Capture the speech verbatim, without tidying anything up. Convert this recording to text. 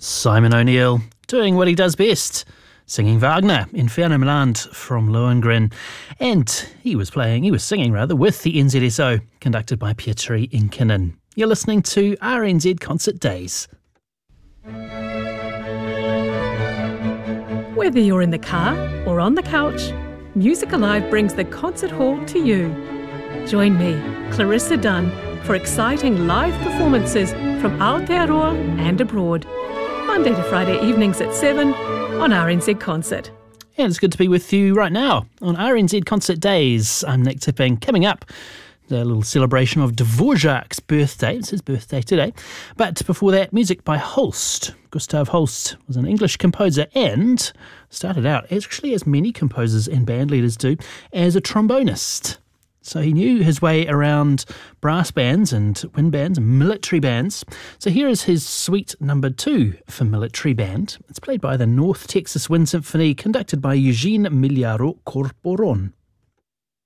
Simon O'Neill, doing what he does best, singing Wagner in Fernamland from Lohengrin. And he was playing, he was singing rather, with the N Z S O, conducted by Pietri Inkinen. You're listening to R N Z Concert Days. Whether you're in the car or on the couch, Music Alive brings the concert hall to you. Join me, Clarissa Dunn, for exciting live performances from Aotearoa and abroad. Monday to Friday evenings at seven on R N Z Concert. And it's good to be with you right now on R N Z Concert Days. I'm Nick Tipping. Coming up, the little celebration of Dvorak's birthday. It's his birthday today. But before that, music by Holst. Gustav Holst was an English composer and started out, actually as many composers and band leaders do, as a trombonist. So he knew his way around brass bands and wind bands and military bands. So here is his suite number two for military band. It's played by the North Texas Wind Symphony, conducted by Eugene Miliaro Corporon.